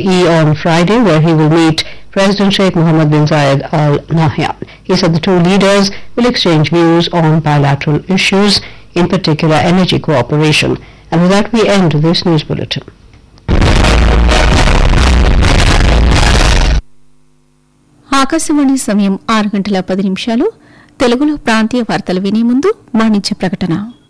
UAE on Friday, where he will meet President Sheikh Mohammed bin Zayed Al Nahyan. He said the two leaders will exchange views on bilateral issues, in particular energy cooperation. And with that, we end this news bulletin. Akashvani సమయం 6 గంటల 10 నిమిషాలు. తెలుగులో ప్రాంతీయ వార్తలు వినే ముందు వాణిజ్య ప్రకటన.